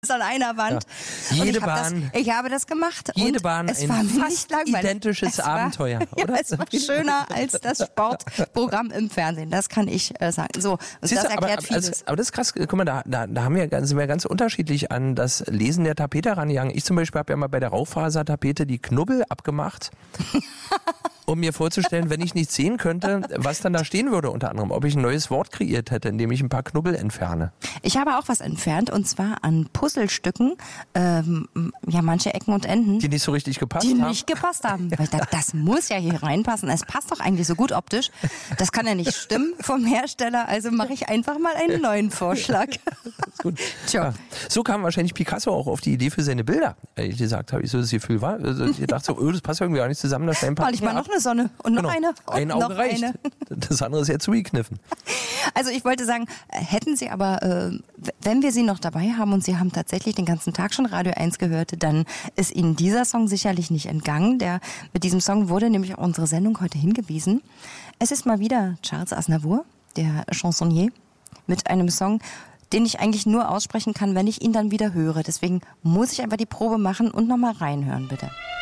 an einer Wand. Ja. Jede und Bahn. Ich habe das gemacht. Jede und Bahn es ein war fast nicht langweilig. identisches Abenteuer, oder? Ja, es war schöner als das Sportprogramm im Fernsehen. Das kann ich sagen. So, und Siehst das du, erklärt vieles. aber das ist krass. Guck mal, da sind wir ganz unterschiedlich an das Lesen der Tapete rangegangen. Ich zum Beispiel habe ja mal bei der Raufasertapete die Knubbel abgemacht. Um mir vorzustellen, wenn ich nicht sehen könnte, was dann da stehen würde unter anderem. Ob ich ein neues Wort kreiert hätte, indem ich ein paar Knubbel entferne. Ich habe auch was entfernt und zwar an Puzzlestücken, ja manche Ecken und Enden. Die nicht so richtig gepasst Die haben? nicht gepasst haben. Weil das muss ja hier reinpassen. Es passt doch eigentlich so gut optisch. Das kann ja nicht stimmen vom Hersteller. Also mache ich einfach mal einen neuen Vorschlag. Gut. Tja. Ja. So kam wahrscheinlich Picasso auch auf die Idee für seine Bilder. Ehrlich gesagt, habe ich so das Gefühl, war. Also ich dachte so, oh, das passt irgendwie gar nicht zusammen. Da stehen ein paar Mal ich mal noch eine Sonne und noch eine und ein Auge noch reicht. eine. Das andere ist ja zugekniffen. Also ich wollte sagen, hätten Sie aber, wenn wir Sie noch dabei haben und Sie haben tatsächlich den ganzen Tag schon Radio 1 gehört, dann ist Ihnen dieser Song sicherlich nicht entgangen. Mit diesem Song wurde nämlich auch unsere Sendung heute hingewiesen. Es ist mal wieder Charles Aznavour, der Chansonnier, mit einem Song, den ich eigentlich nur aussprechen kann, wenn ich ihn dann wieder höre. Deswegen muss ich einfach die Probe machen und nochmal reinhören, bitte.